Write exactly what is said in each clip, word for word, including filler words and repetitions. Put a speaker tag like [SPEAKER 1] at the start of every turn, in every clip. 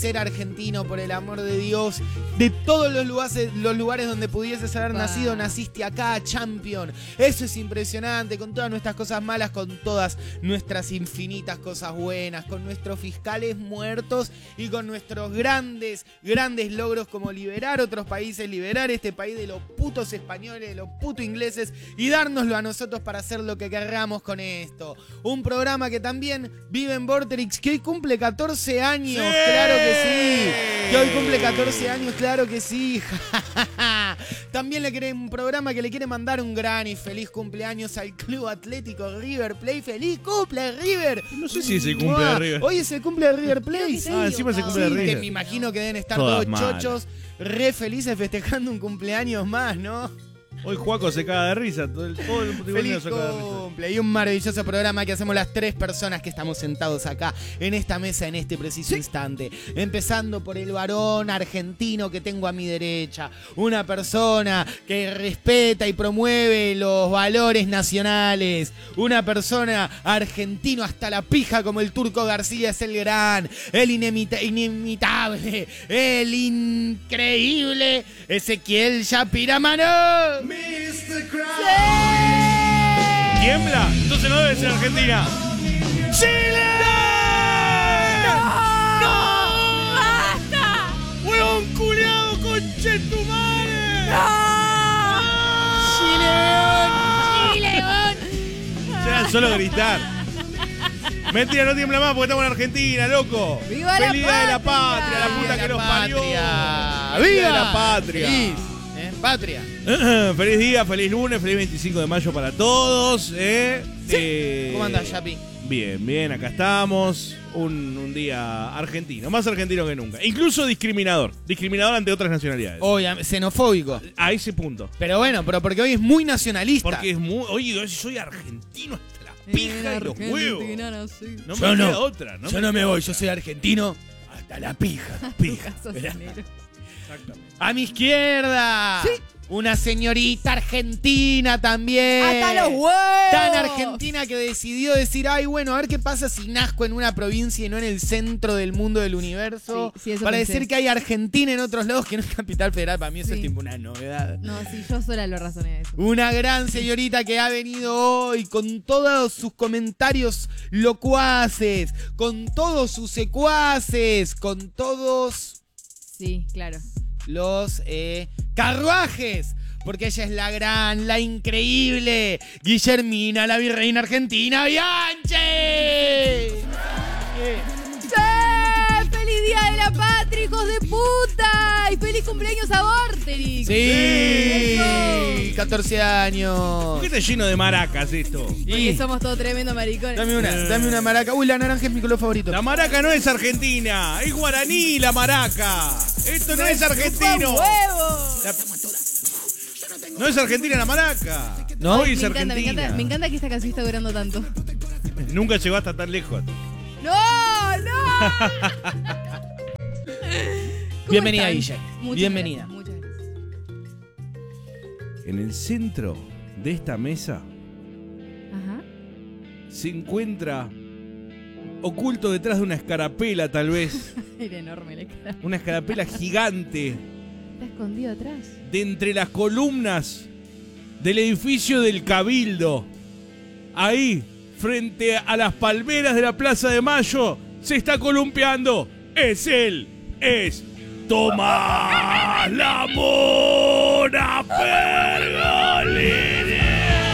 [SPEAKER 1] ser argentino, por el amor de Dios. De todos los lugares, los lugares donde pudieses haber nacido, naciste acá, champion. Eso es impresionante, con todas nuestras cosas malas, con todas nuestras infinitas cosas buenas, con nuestros fiscales muertos y con nuestros grandes, grandes logros como liberar otros países, liberar este país de los putos españoles, de los putos ingleses y dárnoslo a nosotros para hacer lo que querramos con esto. Un programa que también vive en Vorterix, que hoy cumple catorce años, ¡sí! Claro que sí. Que hoy cumple catorce años, claro que sí. También le quiere un programa que le quiere mandar un gran y feliz cumpleaños al Club Atlético River Plate. ¡Feliz cumple, River!
[SPEAKER 2] No sé si es el cumple de River.
[SPEAKER 1] Hoy es el cumple de River Plate.
[SPEAKER 2] Ah, encima es el cumple de
[SPEAKER 1] Sí,
[SPEAKER 2] River.
[SPEAKER 1] que me imagino que deben estar
[SPEAKER 2] Todas
[SPEAKER 1] todos
[SPEAKER 2] malas.
[SPEAKER 1] chochos, re felices festejando un cumpleaños más, ¿no?
[SPEAKER 2] Hoy Juaco se caga de risa. Todo el, todo el
[SPEAKER 1] Feliz
[SPEAKER 2] se caga de risa.
[SPEAKER 1] cumple. Y un maravilloso programa que hacemos las tres personas que estamos sentados acá en esta mesa en este preciso sí. instante. Empezando por el varón argentino que tengo a mi derecha. Una persona que respeta y promueve los valores nacionales. Una persona argentino hasta la pija como el Turco García es el gran, el inimita inimitable, el increíble Ezequiel Yapiramano.
[SPEAKER 3] mister Krabs.
[SPEAKER 1] ¡Sí!
[SPEAKER 2] ¿Tiembla? Entonces no debe ser Argentina. ¡Chile!
[SPEAKER 4] ¡No! ¡No! ¡Basta!
[SPEAKER 2] ¡Huevón culiado, conchetumare!
[SPEAKER 4] ¡No!
[SPEAKER 1] ¡Chileón!
[SPEAKER 4] ¡Chileón!
[SPEAKER 2] Ya solo gritar. Mentira, no tiembla más porque estamos en Argentina, loco.
[SPEAKER 4] ¡Viva la
[SPEAKER 2] ¡Feliz día de la
[SPEAKER 4] patria!
[SPEAKER 2] patria! ¡La puta que
[SPEAKER 1] la
[SPEAKER 2] nos parió!
[SPEAKER 1] patria!
[SPEAKER 2] ¡Viva
[SPEAKER 1] ¡Viva!
[SPEAKER 2] de la patria!
[SPEAKER 1] ¡Feliz! ¿Eh? ¡Patria!
[SPEAKER 2] Feliz día, feliz lunes, feliz veinticinco de mayo para todos. ¿eh?
[SPEAKER 1] Sí.
[SPEAKER 2] Eh,
[SPEAKER 1] ¿Cómo andás, Yapi?
[SPEAKER 2] Bien, bien, acá estamos. Un, un día argentino, más argentino que nunca. Incluso discriminador. Discriminador ante otras nacionalidades.
[SPEAKER 1] Obviamente, xenofóbico.
[SPEAKER 2] A ese punto.
[SPEAKER 1] Pero bueno, pero porque hoy es muy nacionalista.
[SPEAKER 2] Porque es muy. Oye, soy argentino hasta la pija y los huevos.
[SPEAKER 4] No, sí.
[SPEAKER 2] No
[SPEAKER 1] Yo
[SPEAKER 2] me
[SPEAKER 1] no.
[SPEAKER 2] queda otra. No
[SPEAKER 1] yo
[SPEAKER 2] me
[SPEAKER 1] no me
[SPEAKER 2] queda
[SPEAKER 1] voy,
[SPEAKER 2] otra.
[SPEAKER 1] yo soy argentino hasta la pija. Pija.
[SPEAKER 2] Exactamente.
[SPEAKER 1] A mi izquierda.
[SPEAKER 4] Sí.
[SPEAKER 1] Una señorita argentina también.
[SPEAKER 4] ¡Hasta los huevos!
[SPEAKER 1] Tan argentina que decidió decir, ay, bueno, a ver qué pasa si nazco en una provincia y no en el centro del mundo del universo.
[SPEAKER 4] Sí, sí, eso
[SPEAKER 1] para
[SPEAKER 4] pensé.
[SPEAKER 1] decir que hay Argentina en otros lados que no es Capital Federal. Para mí eso
[SPEAKER 4] Sí.
[SPEAKER 1] es tipo una novedad.
[SPEAKER 4] No, sí, yo sola lo razoné de eso.
[SPEAKER 1] Una gran señorita que ha venido hoy con todos sus comentarios locuaces, con todos sus secuaces, con todos
[SPEAKER 4] Sí, claro.
[SPEAKER 1] los eh, carruajes. Porque ella es la gran, la increíble Guillermina, la virreina argentina, Bianchi.
[SPEAKER 4] ¡Sí! ¡Feliz Día de la Patria, hijos de puta! ¡Y feliz cumpleaños a Vorterix!
[SPEAKER 1] Sí,
[SPEAKER 4] Eso.
[SPEAKER 1] catorce años.
[SPEAKER 2] ¿Por qué está lleno de maracas esto?
[SPEAKER 4] Porque
[SPEAKER 1] Y
[SPEAKER 4] somos todos tremendos maricones.
[SPEAKER 1] dame una, dame una maraca. Uy, la naranja es mi color favorito.
[SPEAKER 2] La maraca no es argentina, es guaraní la maraca. Esto no es
[SPEAKER 4] ¡Chupa
[SPEAKER 2] argentino.
[SPEAKER 4] huevo!
[SPEAKER 2] La- No es argentina la maraca.
[SPEAKER 1] ¿No?
[SPEAKER 2] Hoy es
[SPEAKER 4] Me encanta, me
[SPEAKER 2] argentina.
[SPEAKER 4] encanta, me encanta que esta canción está durando tanto.
[SPEAKER 2] Nunca llegó hasta tan lejos.
[SPEAKER 4] ¡No! ¡No! ¿Cómo
[SPEAKER 1] Bienvenida,
[SPEAKER 4] están?
[SPEAKER 1] Guille.
[SPEAKER 4] Muchas
[SPEAKER 1] Bienvenida.
[SPEAKER 4] gracias, muchas gracias.
[SPEAKER 2] En el centro de esta mesa
[SPEAKER 4] Ajá.
[SPEAKER 2] se encuentra oculto detrás de una escarapela, tal vez.
[SPEAKER 4] Era enorme la cara.
[SPEAKER 2] Una escarapela gigante.
[SPEAKER 4] Está escondido atrás.
[SPEAKER 2] De entre las columnas del edificio del Cabildo. Ahí, frente a las palmeras de la Plaza de Mayo, se está columpiando. Es él, es Tomás La Mona Pergolini.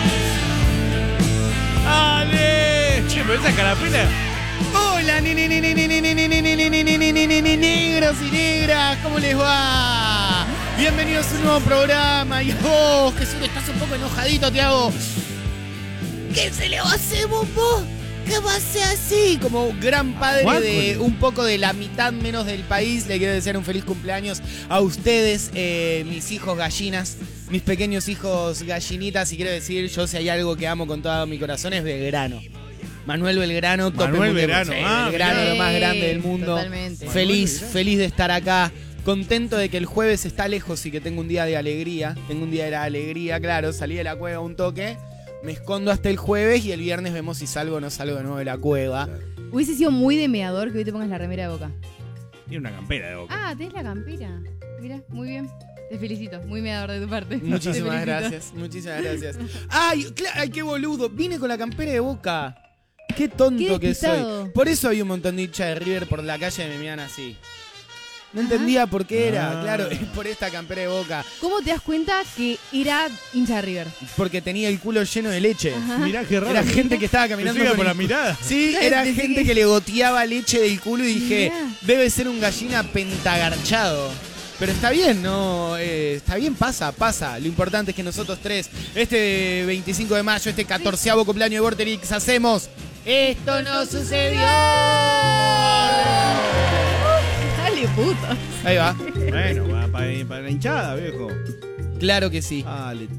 [SPEAKER 2] ¡Ale! Che, pero esa escarapela.
[SPEAKER 1] Hola, ni- ni- ni- ni- ni- ni- ni- ni- ni- ni- ni- ni- ni- ni- ni- ni- ni- negros y negras, ¿cómo les va? Bienvenidos a un nuevo programa. Y vos, Jesús, estás un poco enojadito, te hago. ¿Qué se le va a hacer, vos? ¿Qué va a ser así? Como gran padre
[SPEAKER 2] Juan,
[SPEAKER 1] de
[SPEAKER 2] con-
[SPEAKER 1] un poco de la mitad menos del país, le quiero desear un feliz cumpleaños a ustedes, eh, mis hijos gallinas, mis pequeños hijos gallinitas. Y quiero decir, yo si hay algo que amo con todo mi corazón es Belgrano. Manuel Belgrano, tope
[SPEAKER 2] Manuel
[SPEAKER 1] mundial.
[SPEAKER 2] Belgrano,
[SPEAKER 1] Sí,
[SPEAKER 2] ah,
[SPEAKER 1] Belgrano,
[SPEAKER 4] mirá.
[SPEAKER 1] lo más grande del
[SPEAKER 4] Sí,
[SPEAKER 1] mundo.
[SPEAKER 4] totalmente.
[SPEAKER 1] Feliz,
[SPEAKER 2] Manuel
[SPEAKER 1] feliz de estar acá. Contento de que el jueves está lejos y que tengo un día de alegría. Tengo un día de la alegría, claro. Salí de la cueva un toque. Me escondo hasta el jueves y el viernes vemos si salgo o no salgo de nuevo de la cueva.
[SPEAKER 4] Hubiese sido muy de meador que hoy te pongas la remera de Boca.
[SPEAKER 2] Tiene una campera de Boca.
[SPEAKER 4] Ah, tenés la campera. Mira, muy bien. Te felicito, muy mediador de tu parte.
[SPEAKER 1] Muchísimas
[SPEAKER 4] Te felicito.
[SPEAKER 1] gracias, muchísimas gracias. Ay, cla- ay, qué boludo. Vine con la campera de Boca. Qué tonto
[SPEAKER 4] Qué
[SPEAKER 1] que
[SPEAKER 4] despistado.
[SPEAKER 1] soy. Por eso hay un montón de hinchas de River por la calle de me miran así. No entendía por qué era.
[SPEAKER 2] Ah.
[SPEAKER 1] Claro, es por esta campera de Boca.
[SPEAKER 4] ¿Cómo te das cuenta que era hincha de River?
[SPEAKER 1] Porque tenía el culo lleno de leche.
[SPEAKER 4] Ajá.
[SPEAKER 2] Mirá qué raro.
[SPEAKER 1] Era gente que estaba caminando
[SPEAKER 2] Pensé que
[SPEAKER 1] con
[SPEAKER 2] por la
[SPEAKER 1] el-
[SPEAKER 2] mirada.
[SPEAKER 1] Sí, era
[SPEAKER 4] Pensé
[SPEAKER 1] gente
[SPEAKER 4] que-
[SPEAKER 1] que le goteaba leche del culo y dije,
[SPEAKER 4] Mirá.
[SPEAKER 1] debe ser un gallina pentagarchado. Pero está bien, ¿no? Eh, está bien, pasa, pasa. Lo importante es que nosotros tres, este veinticinco de mayo, este catorceavo cumpleaños de Vorterix, hacemos Esto no sucedió.
[SPEAKER 4] Dale, puto.
[SPEAKER 1] Ahí va.
[SPEAKER 2] Bueno, va para, para la hinchada, viejo.
[SPEAKER 1] Claro que sí.
[SPEAKER 2] Dale.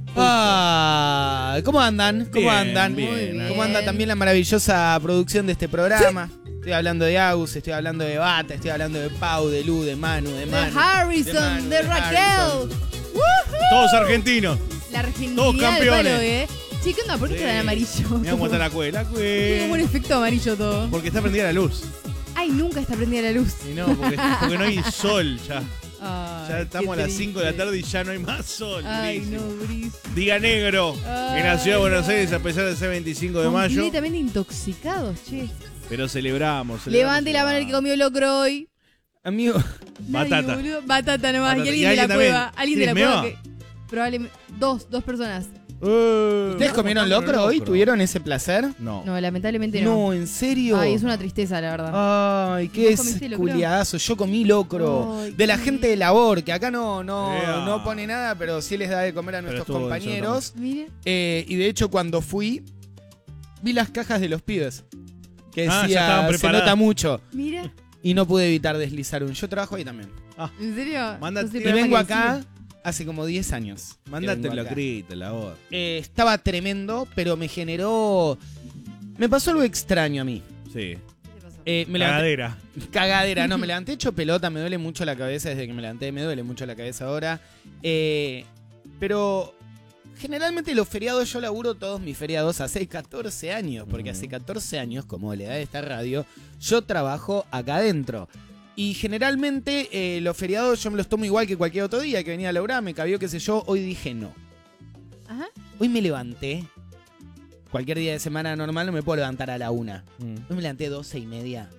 [SPEAKER 1] Ah, ¿cómo andan? ¿Cómo
[SPEAKER 2] Bien,
[SPEAKER 1] andan?
[SPEAKER 2] bien.
[SPEAKER 4] Muy bien.
[SPEAKER 1] ¿Cómo anda también la maravillosa producción de este programa? Estoy hablando de Agus, estoy hablando de Bata, estoy hablando de Pau, de Lu, de Manu, de
[SPEAKER 4] De
[SPEAKER 1] Manu.
[SPEAKER 4] Harrison, de,
[SPEAKER 1] Manu, de
[SPEAKER 4] Raquel.
[SPEAKER 1] Harrison.
[SPEAKER 2] Todos argentinos.
[SPEAKER 4] La argentinidad
[SPEAKER 2] Todos
[SPEAKER 4] del
[SPEAKER 2] campeones.
[SPEAKER 4] palo, ¿eh? Che, ¿qué onda? ¿Por qué
[SPEAKER 2] Sí.
[SPEAKER 4] está en amarillo?
[SPEAKER 2] Me aguanta la cuela,
[SPEAKER 4] Tiene como un
[SPEAKER 2] güey.
[SPEAKER 4] efecto amarillo todo.
[SPEAKER 2] Porque está prendida la luz.
[SPEAKER 4] Ay, nunca está prendida la luz.
[SPEAKER 2] Y no, porque, porque no hay sol ya.
[SPEAKER 4] Ay,
[SPEAKER 2] Ya estamos
[SPEAKER 4] qué
[SPEAKER 2] a las cinco de la
[SPEAKER 4] triste.
[SPEAKER 2] tarde y ya no hay más sol.
[SPEAKER 4] Ay,
[SPEAKER 2] Gris.
[SPEAKER 4] no, Gris.
[SPEAKER 2] Día negro en la ciudad de Buenos Aires a pesar de ser veinticinco de mayo.
[SPEAKER 4] Completamente intoxicados, che.
[SPEAKER 2] Pero celebramos. celebramos
[SPEAKER 4] Levante la mano el que comió locro hoy.
[SPEAKER 1] Amigo,
[SPEAKER 2] Batata.
[SPEAKER 4] Nadie, boludo. Batata nomás.
[SPEAKER 2] Batata.
[SPEAKER 4] Y
[SPEAKER 2] ¿Y
[SPEAKER 4] alguien de la
[SPEAKER 2] alguien
[SPEAKER 4] cueva.
[SPEAKER 2] también?
[SPEAKER 4] Alguien de la
[SPEAKER 2] ¿Quién
[SPEAKER 4] cueva
[SPEAKER 2] es
[SPEAKER 4] que. Probablemente. Dos, dos personas.
[SPEAKER 2] Eh,
[SPEAKER 1] ¿ustedes comieron
[SPEAKER 2] vamos a
[SPEAKER 1] locro
[SPEAKER 2] comer
[SPEAKER 1] hoy? ¿Tuvieron ese placer?
[SPEAKER 2] No.
[SPEAKER 4] No, lamentablemente no.
[SPEAKER 1] No, ¿en serio?
[SPEAKER 4] Ay, es una tristeza, la verdad.
[SPEAKER 1] Ay, qué
[SPEAKER 4] ¿Vos comiste locro?
[SPEAKER 1] culiadazo. Yo comí locro.
[SPEAKER 4] Ay,
[SPEAKER 1] de la
[SPEAKER 4] qué-
[SPEAKER 1] gente de labor, que acá no, no,
[SPEAKER 2] Ea.
[SPEAKER 1] no pone nada, pero sí les da de comer a
[SPEAKER 2] Pero
[SPEAKER 1] nuestros
[SPEAKER 2] estuvo
[SPEAKER 1] compañeros.
[SPEAKER 4] Mire.
[SPEAKER 1] Eh, y de hecho, cuando fui, vi las cajas de los pibes. Que
[SPEAKER 2] Ah, ya
[SPEAKER 1] decía,
[SPEAKER 2] estaban
[SPEAKER 1] se
[SPEAKER 2] preparadas.
[SPEAKER 1] nota mucho.
[SPEAKER 4] Mira.
[SPEAKER 1] Y no pude evitar deslizar un. Yo trabajo ahí también.
[SPEAKER 4] ¿En serio?
[SPEAKER 2] Manda-
[SPEAKER 4] Sos el
[SPEAKER 2] y
[SPEAKER 1] Y
[SPEAKER 4] programa
[SPEAKER 1] vengo
[SPEAKER 4] que
[SPEAKER 1] acá
[SPEAKER 4] decide.
[SPEAKER 1] hace como diez años.
[SPEAKER 2] Mándate
[SPEAKER 1] Que vengo
[SPEAKER 2] la
[SPEAKER 1] acá.
[SPEAKER 2] crita, la voz.
[SPEAKER 1] Eh, estaba tremendo, pero me generó... Me pasó algo extraño a mí.
[SPEAKER 2] Sí.
[SPEAKER 4] ¿Qué te pasó?
[SPEAKER 1] Eh, me levanté-
[SPEAKER 2] Cagadera.
[SPEAKER 1] Cagadera, no, me levanté hecho pelota, me duele mucho la cabeza desde que me levanté, me duele mucho la cabeza ahora. Eh, pero generalmente los feriados, yo laburo todos mis feriados hace catorce años, porque hace catorce años, como la edad de esta radio, yo trabajo acá adentro. Y generalmente eh, los feriados yo me los tomo igual que cualquier otro día, que venía a laburar, me cabió, qué sé yo, hoy dije no.
[SPEAKER 4] Ajá.
[SPEAKER 1] Hoy me levanté, cualquier día de semana normal no me puedo levantar a la una. Hoy me levanté doce y media.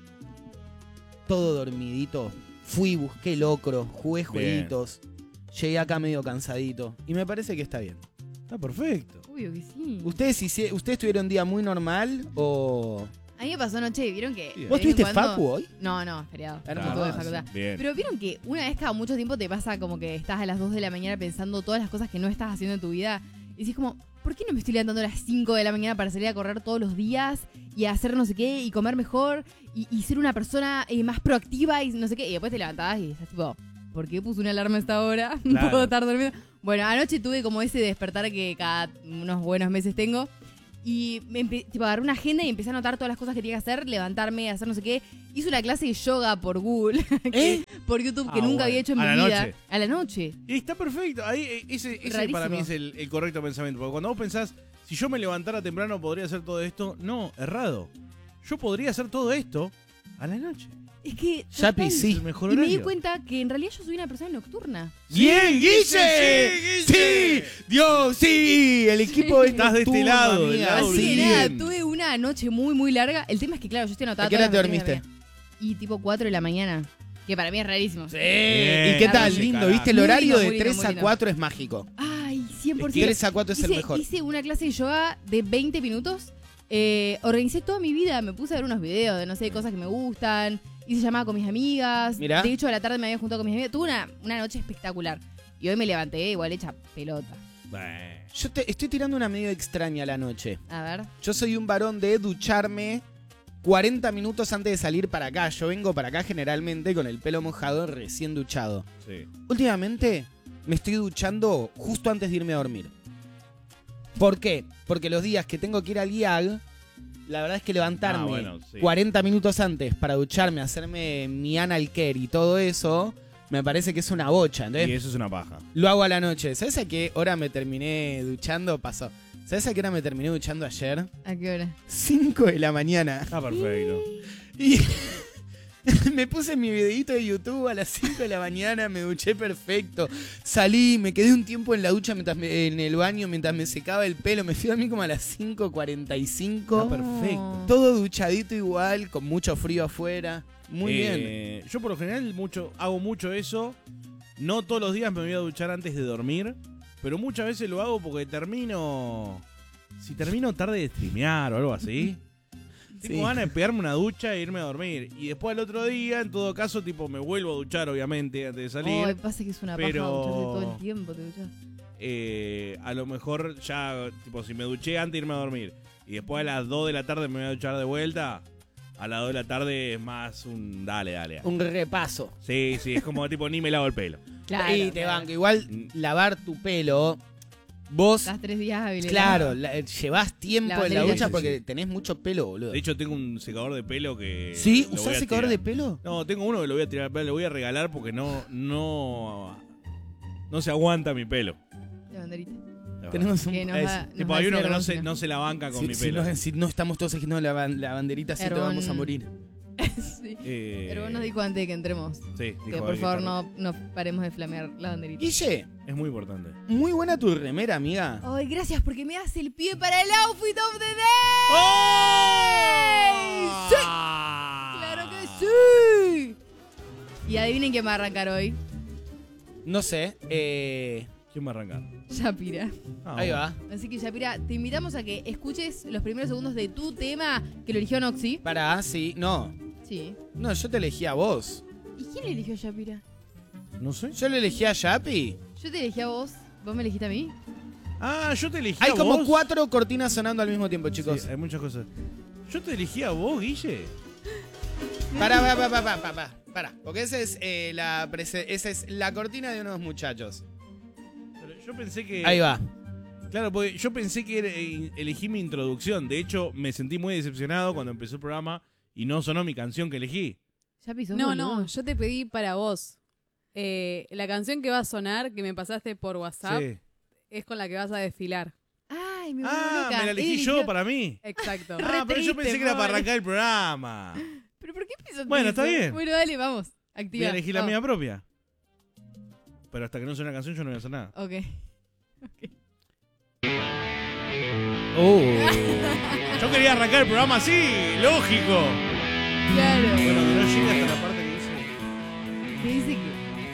[SPEAKER 1] Todo dormidito. Fui, busqué locro, jugué jueguitos. Llegué acá medio cansadito. Y me parece que está bien.
[SPEAKER 2] Está perfecto.
[SPEAKER 4] Obvio que sí.
[SPEAKER 1] ¿Ustedes, hici- ¿Ustedes tuvieron un día muy normal o...?
[SPEAKER 4] A mí me pasó anoche, ¿vieron que?
[SPEAKER 2] Bien.
[SPEAKER 4] de
[SPEAKER 1] ¿Vos
[SPEAKER 4] vez en
[SPEAKER 1] tuviste
[SPEAKER 4] cuando-
[SPEAKER 1] facu hoy?
[SPEAKER 4] No, no, feriado.
[SPEAKER 1] Ah, no,
[SPEAKER 4] No
[SPEAKER 1] ah,
[SPEAKER 4] tuve
[SPEAKER 1] sí.
[SPEAKER 4] facultad.
[SPEAKER 2] Bien.
[SPEAKER 4] Pero vieron que una vez cada mucho tiempo te pasa como que estás a las dos de la mañana pensando todas las cosas que no estás haciendo en tu vida. Y decís como, ¿por qué no me estoy levantando a las cinco de la mañana para salir a correr todos los días y hacer no sé qué y comer mejor y, y ser una persona eh, más proactiva y no sé qué? Y después te levantás y estás tipo, ¿por qué puse una alarma a esta hora? No
[SPEAKER 2] Claro.
[SPEAKER 4] puedo estar dormida. Bueno, anoche tuve como ese despertar que cada unos buenos meses tengo. Y me empe- tipo, agarré una agenda y empecé a anotar todas las cosas que tenía que hacer, levantarme, hacer no sé qué. Hice una clase de yoga por Google, que-
[SPEAKER 1] ¿Eh?
[SPEAKER 4] por YouTube, que
[SPEAKER 2] Ah,
[SPEAKER 4] nunca
[SPEAKER 2] bueno.
[SPEAKER 4] había hecho en
[SPEAKER 2] ¿A
[SPEAKER 4] mi
[SPEAKER 2] la
[SPEAKER 4] vida.
[SPEAKER 2] noche?
[SPEAKER 4] A la noche.
[SPEAKER 2] Y está perfecto. Ahí, eh, ese ese
[SPEAKER 4] Rarísimo.
[SPEAKER 2] para mí es el, el correcto pensamiento. Porque cuando vos pensás, si yo me levantara temprano podría hacer todo esto. No, errado. Yo podría hacer todo esto a la noche.
[SPEAKER 4] Es que.
[SPEAKER 1] Yapi,
[SPEAKER 4] total.
[SPEAKER 1] sí.
[SPEAKER 2] Es el mejor
[SPEAKER 4] Y me di
[SPEAKER 2] horario.
[SPEAKER 4] cuenta que en realidad yo soy una persona nocturna.
[SPEAKER 1] ¡Bien, Guille!
[SPEAKER 2] sí,
[SPEAKER 1] ¡Sí!
[SPEAKER 2] Guille!
[SPEAKER 1] ¡Dios, sí! El equipo es
[SPEAKER 2] Estás de este
[SPEAKER 1] nocturno,
[SPEAKER 2] lado, del
[SPEAKER 1] amiga,
[SPEAKER 2] lado
[SPEAKER 4] Así
[SPEAKER 1] sí.
[SPEAKER 4] que nada,
[SPEAKER 2] bien.
[SPEAKER 4] tuve una noche muy, muy larga. El tema es que, claro, yo estoy anotada.
[SPEAKER 1] ¿A qué
[SPEAKER 4] todas
[SPEAKER 1] hora te
[SPEAKER 4] las materias
[SPEAKER 1] dormiste?
[SPEAKER 4] de la mañana. Y tipo cuatro de la mañana. Que para mí es rarísimo.
[SPEAKER 1] Sí.
[SPEAKER 2] Bien.
[SPEAKER 1] ¿Y qué tal?
[SPEAKER 2] Sí,
[SPEAKER 1] Lindo,
[SPEAKER 2] carajo.
[SPEAKER 1] ¿viste? El
[SPEAKER 4] Muy
[SPEAKER 1] horario
[SPEAKER 4] lindo,
[SPEAKER 1] de
[SPEAKER 4] muy lindo,
[SPEAKER 1] tres
[SPEAKER 4] muy
[SPEAKER 1] a
[SPEAKER 4] lindo.
[SPEAKER 1] cuatro es mágico.
[SPEAKER 4] Ay, cien por ciento.
[SPEAKER 1] tres a cuatro es el
[SPEAKER 4] hice,
[SPEAKER 1] mejor.
[SPEAKER 4] hice una clase de yoga de veinte minutos. Eh, organicé toda mi vida. Me puse a ver unos videos de no sé, cosas que me gustan. Hice llamada con mis amigas.
[SPEAKER 1] Mirá.
[SPEAKER 4] De hecho, a la tarde me había juntado con mis amigas. Tuve una, una noche espectacular. Y hoy me levanté igual hecha pelota.
[SPEAKER 2] Bueno.
[SPEAKER 1] Yo te, estoy tirando una medio extraña a la noche.
[SPEAKER 4] A ver.
[SPEAKER 1] Yo soy un varón de ducharme cuarenta minutos antes de salir para acá. Yo vengo para acá generalmente con el pelo mojado, recién duchado.
[SPEAKER 2] Sí.
[SPEAKER 1] Últimamente me estoy duchando justo antes de irme a dormir. ¿Por qué? Porque los días que tengo que ir al I A G, la verdad es que levantarme
[SPEAKER 2] Ah, bueno, sí.
[SPEAKER 1] cuarenta minutos antes para ducharme, hacerme mi anal care y todo eso, me parece que es una bocha. Entonces
[SPEAKER 2] Y eso es una paja.
[SPEAKER 1] lo hago a la noche. ¿Sabes a qué hora me terminé duchando? Pasó. ¿Sabes a qué hora me terminé duchando ayer?
[SPEAKER 4] ¿A qué hora?
[SPEAKER 1] cinco de la mañana.
[SPEAKER 2] Está perfecto.
[SPEAKER 1] Y Me puse mi videito de YouTube a las cinco de la mañana, me duché perfecto. Salí, me quedé un tiempo en la ducha mientras me- en el baño mientras me secaba el pelo. Me fui a dormir como a las cinco cuarenta y cinco.
[SPEAKER 2] Está perfecto.
[SPEAKER 1] Todo duchadito igual, con mucho frío afuera. Muy bien.
[SPEAKER 2] Eh, yo por lo general mucho, hago mucho eso. No todos los días me voy a duchar antes de dormir, pero muchas veces lo hago porque termino... Si termino tarde de streamear o algo así, tengo
[SPEAKER 1] Sí.
[SPEAKER 2] ganas de pegarme una ducha e irme a dormir. Y después al otro día, en todo caso, tipo me vuelvo a duchar, obviamente, antes de salir.
[SPEAKER 4] Ay, pasa que es una
[SPEAKER 2] pero-
[SPEAKER 4] paja ducharte todo el tiempo, te duchas.
[SPEAKER 2] Eh, a lo mejor ya, tipo, si me duché antes de irme a dormir y después a las dos de la tarde me voy a duchar de vuelta, a las dos de la tarde es más un dale, dale.
[SPEAKER 1] Un repaso.
[SPEAKER 2] Sí, sí, es como tipo ni me lavo el pelo.
[SPEAKER 4] Claro.
[SPEAKER 1] y te
[SPEAKER 4] claro.
[SPEAKER 1] banco. Igual lavar tu pelo, vos,
[SPEAKER 4] Estás tres días habilitados.
[SPEAKER 1] claro, la- eh, llevás tiempo
[SPEAKER 4] La
[SPEAKER 1] en la
[SPEAKER 4] banderita,
[SPEAKER 1] ducha
[SPEAKER 2] sí,
[SPEAKER 1] porque
[SPEAKER 2] sí.
[SPEAKER 1] tenés mucho pelo, boludo.
[SPEAKER 2] De hecho, tengo un secador de pelo que.
[SPEAKER 1] ¿Sí?
[SPEAKER 2] lo voy
[SPEAKER 1] ¿Usás
[SPEAKER 2] a
[SPEAKER 1] secador
[SPEAKER 2] tirar.
[SPEAKER 1] de pelo?
[SPEAKER 2] No, tengo uno que lo voy a tirar, lo voy a regalar porque no. No. No se aguanta mi pelo.
[SPEAKER 4] La banderita.
[SPEAKER 1] Tenemos un...
[SPEAKER 4] Que nos
[SPEAKER 1] es-
[SPEAKER 4] va- nos
[SPEAKER 2] Tipo,
[SPEAKER 4] va a
[SPEAKER 2] hay uno
[SPEAKER 4] decir
[SPEAKER 2] que no se,
[SPEAKER 4] hermosura.
[SPEAKER 2] no se la banca con
[SPEAKER 1] si,
[SPEAKER 2] mi
[SPEAKER 1] si
[SPEAKER 2] pelo.
[SPEAKER 1] no, si no estamos todos agitando la, ban- la banderita, sí te
[SPEAKER 4] Hermón.
[SPEAKER 1] vamos a morir.
[SPEAKER 4] Sí.
[SPEAKER 2] Eh,
[SPEAKER 4] Pero vos nos dijo antes de que entremos.
[SPEAKER 2] Sí,
[SPEAKER 4] Que
[SPEAKER 2] dijo
[SPEAKER 4] por
[SPEAKER 2] él
[SPEAKER 4] favor
[SPEAKER 2] está-
[SPEAKER 4] no, no paremos de flamear la banderita.
[SPEAKER 1] Guille,
[SPEAKER 2] Es muy importante.
[SPEAKER 1] muy buena tu remera, amiga.
[SPEAKER 4] Ay, gracias porque me das el pie para el outfit of the day. ¡Sí! ¡Claro que sí! Y adivinen quién va a arrancar hoy.
[SPEAKER 1] No sé, eh...
[SPEAKER 2] ¿Quién va a arrancar?
[SPEAKER 4] Shapira.
[SPEAKER 2] Ah,
[SPEAKER 1] ahí
[SPEAKER 2] bueno.
[SPEAKER 1] va.
[SPEAKER 4] Así que Shapira, te invitamos a que escuches los primeros segundos de tu tema que lo eligió Noxy.
[SPEAKER 1] Pará, sí, no.
[SPEAKER 4] Sí.
[SPEAKER 1] No, yo te elegí a vos.
[SPEAKER 4] ¿Y quién eligió a Shapira?
[SPEAKER 2] No sé.
[SPEAKER 1] Yo le elegí a Yapi.
[SPEAKER 4] Yo te elegí a vos. ¿Vos me elegiste a mí?
[SPEAKER 2] Ah, yo te elegí
[SPEAKER 1] Hay
[SPEAKER 2] a
[SPEAKER 1] como
[SPEAKER 2] vos.
[SPEAKER 1] cuatro cortinas sonando al mismo tiempo, chicos.
[SPEAKER 2] Sí, hay muchas cosas. Yo te elegí a vos, Guille.
[SPEAKER 1] Pará, pará, pará, pará, pará, pará. Porque esa es, eh, la prese- esa es la cortina de unos muchachos.
[SPEAKER 2] Pero yo pensé que.
[SPEAKER 1] Ahí va.
[SPEAKER 2] Claro, porque yo pensé que era- eh, elegí mi introducción. De hecho, me sentí muy decepcionado cuando empezó el programa y no sonó mi canción que elegí.
[SPEAKER 4] Shapi, sos
[SPEAKER 3] No,
[SPEAKER 4] boludo.
[SPEAKER 3] no, yo te pedí para vos. Eh, la canción que va a sonar, que me pasaste por WhatsApp,
[SPEAKER 2] Sí.
[SPEAKER 3] es con la que vas a desfilar.
[SPEAKER 4] Ay, me volví
[SPEAKER 2] Ah,
[SPEAKER 4] loca.
[SPEAKER 2] me la elegí
[SPEAKER 4] Él
[SPEAKER 2] yo
[SPEAKER 4] eligió-
[SPEAKER 2] para mí.
[SPEAKER 3] Exacto.
[SPEAKER 2] Ah, pero yo
[SPEAKER 4] triste,
[SPEAKER 2] pensé que era para
[SPEAKER 4] pobre.
[SPEAKER 2] arrancar el programa.
[SPEAKER 4] ¿Pero por qué piensas
[SPEAKER 2] Bueno, está
[SPEAKER 4] eso?
[SPEAKER 2] bien.
[SPEAKER 4] Bueno, dale, vamos.
[SPEAKER 2] Voy
[SPEAKER 4] Activa.
[SPEAKER 2] a elegir la
[SPEAKER 4] Vamos.
[SPEAKER 2] mía propia. Pero hasta que no suene la canción yo no voy a hacer nada.
[SPEAKER 4] Ok.
[SPEAKER 1] Uh.
[SPEAKER 2] Yo quería arrancar el programa así, lógico.
[SPEAKER 4] Claro.
[SPEAKER 2] Bueno, que no llegue hasta la parte que dice.
[SPEAKER 4] ¿Qué dice que?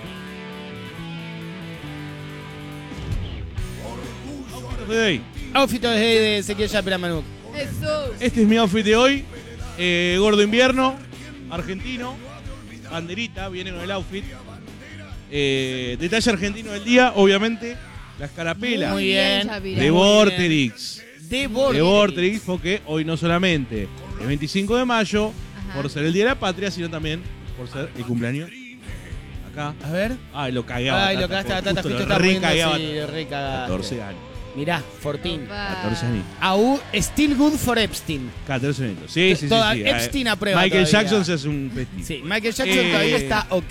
[SPEAKER 2] De hoy.
[SPEAKER 1] Outfit of the Day de Ezequiel Yapira Manuk.
[SPEAKER 4] Eso.
[SPEAKER 2] Este es mi outfit de hoy. Eh, gordo invierno, argentino, banderita, viene con el outfit. Eh, detalle argentino del día, obviamente, la escarapela
[SPEAKER 1] Muy bien.
[SPEAKER 4] Shapira.
[SPEAKER 2] de
[SPEAKER 1] Muy
[SPEAKER 2] Vorterix.
[SPEAKER 1] De
[SPEAKER 2] De
[SPEAKER 1] Vorterix.
[SPEAKER 2] Vorterix, porque hoy no solamente es veinticinco de mayo,
[SPEAKER 4] Ajá.
[SPEAKER 2] por ser el Día de la Patria, sino también por ser el cumpleaños acá.
[SPEAKER 1] A ver.
[SPEAKER 2] Ay, lo cagué a
[SPEAKER 1] Ay, lo
[SPEAKER 2] Batata,
[SPEAKER 1] cagaste a Batata,
[SPEAKER 2] justo
[SPEAKER 1] justo
[SPEAKER 2] lo
[SPEAKER 1] está
[SPEAKER 2] re
[SPEAKER 1] poniendo
[SPEAKER 2] cagué a
[SPEAKER 1] así,
[SPEAKER 2] Batata.
[SPEAKER 1] re cagaste.
[SPEAKER 2] catorce años.
[SPEAKER 1] Mirá, catorce.
[SPEAKER 4] Opa.
[SPEAKER 2] catorce años.
[SPEAKER 1] Aún still good for Epstein.
[SPEAKER 2] catorce años. Sí, sí, sí.
[SPEAKER 1] Toda-
[SPEAKER 2] sí.
[SPEAKER 1] Epstein
[SPEAKER 2] Eh,
[SPEAKER 1] aprueba
[SPEAKER 2] Michael
[SPEAKER 1] todavía.
[SPEAKER 2] Jackson se hace un festín.
[SPEAKER 1] Sí, Michael Jackson
[SPEAKER 2] Eh,
[SPEAKER 1] todavía está ok.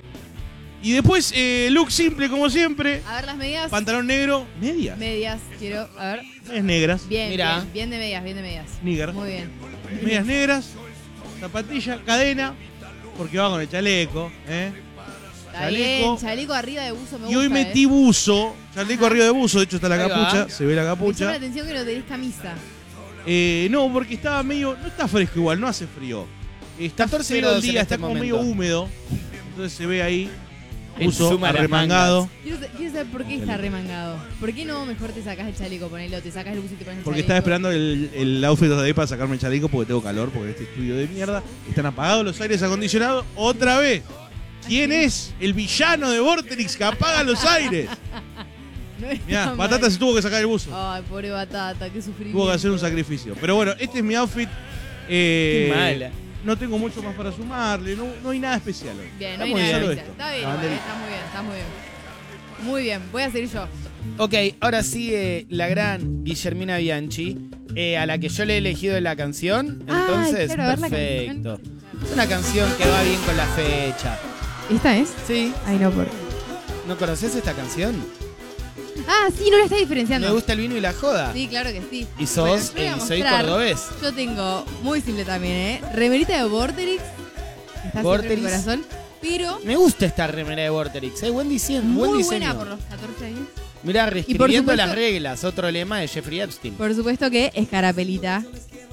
[SPEAKER 2] Y después, eh, look simple como siempre.
[SPEAKER 4] A ver las medias.
[SPEAKER 2] Pantalón negro, medias.
[SPEAKER 4] Medias, quiero. A ver.
[SPEAKER 2] Medias negras.
[SPEAKER 4] Bien,
[SPEAKER 1] Mirá.
[SPEAKER 4] bien. Bien de medias, bien de medias.
[SPEAKER 2] Nigger.
[SPEAKER 4] Muy bien.
[SPEAKER 2] Medias negras. Zapatilla, cadena. Porque va con el chaleco. ¿eh?
[SPEAKER 4] Está
[SPEAKER 2] Chaleco.
[SPEAKER 4] bien. Chaleco arriba de buzo me
[SPEAKER 2] Y
[SPEAKER 4] gusta.
[SPEAKER 2] hoy metí
[SPEAKER 4] eh.
[SPEAKER 2] buzo. Chaleco arriba de buzo. De hecho, está la
[SPEAKER 1] Ahí
[SPEAKER 2] capucha.
[SPEAKER 1] va.
[SPEAKER 2] Se ve la
[SPEAKER 4] Me llama la
[SPEAKER 2] capucha.
[SPEAKER 4] atención que no tenés camisa.
[SPEAKER 2] Eh, no, porque estaba medio. No está fresco igual, no hace frío. Está
[SPEAKER 1] catorce
[SPEAKER 2] feo el
[SPEAKER 1] grados en
[SPEAKER 2] día,
[SPEAKER 1] este
[SPEAKER 2] está como
[SPEAKER 1] momento.
[SPEAKER 2] medio húmedo. Entonces se ve ahí.
[SPEAKER 1] El
[SPEAKER 2] Buzo
[SPEAKER 1] suma de las
[SPEAKER 2] arremangado.
[SPEAKER 4] Quiero, sa- quiero saber por qué está remangado. ¿Por qué no mejor te sacás el chaleco, ponelo, te sacás el buzo y te pones el
[SPEAKER 2] Porque
[SPEAKER 4] chaleco?
[SPEAKER 2] estaba esperando el, el outfit de ahí para sacarme el chaleco porque tengo calor, porque en este estudio de mierda están apagados los aires acondicionados otra vez. ¿Quién es el villano de Vorterix que apaga los aires?
[SPEAKER 4] No está
[SPEAKER 2] Mirá,
[SPEAKER 4] mal.
[SPEAKER 2] Batata se tuvo que sacar el buzo.
[SPEAKER 4] Ay, pobre Batata, qué sufrimiento.
[SPEAKER 2] Tuvo que hacer un sacrificio. Pero bueno, este es mi outfit. Eh,
[SPEAKER 1] Qué mala.
[SPEAKER 2] No tengo mucho más para sumarle, no, no hay nada especial hoy.
[SPEAKER 4] Bien,
[SPEAKER 2] Está
[SPEAKER 4] no hay
[SPEAKER 2] muy
[SPEAKER 4] nada
[SPEAKER 2] bien.
[SPEAKER 4] especial. Está bien,
[SPEAKER 2] La
[SPEAKER 4] igual,
[SPEAKER 2] banderita.
[SPEAKER 4] está muy bien, está muy bien. Muy bien, voy a seguir yo.
[SPEAKER 1] Ok, ahora sigue la gran Guillermina Bianchi, eh, a la que yo le he elegido la canción.
[SPEAKER 4] Ay,
[SPEAKER 1] Entonces,
[SPEAKER 4] claro, a ver la
[SPEAKER 1] perfecto. Es una canción que va bien con la fecha.
[SPEAKER 4] ¿Esta es?
[SPEAKER 1] ¿Sí?
[SPEAKER 4] Ay, no, por...
[SPEAKER 1] ¿No conoces esta canción?
[SPEAKER 4] Ah, sí, no la está diferenciando.
[SPEAKER 1] Me gusta el vino y la joda.
[SPEAKER 4] Sí, claro que sí.
[SPEAKER 1] Y sos,
[SPEAKER 4] Bueno, yo voy a
[SPEAKER 1] eh, soy
[SPEAKER 4] mostrar.
[SPEAKER 1] cordobés.
[SPEAKER 4] Yo tengo, muy simple también, ¿eh? Remerita de Vorterix, está
[SPEAKER 1] Vorterix.
[SPEAKER 4] siempre en mi corazón. Pero
[SPEAKER 1] Me gusta esta remera de Vorterix, ¿eh? Buen diseño.
[SPEAKER 4] muy
[SPEAKER 1] Buen diseño.
[SPEAKER 4] buena por los catorce años.
[SPEAKER 1] Mirá,
[SPEAKER 4] Y por
[SPEAKER 1] reescribiendo
[SPEAKER 4] supuesto-
[SPEAKER 1] las reglas, otro lema de Jeffrey Epstein.
[SPEAKER 4] Por supuesto que escarapelita.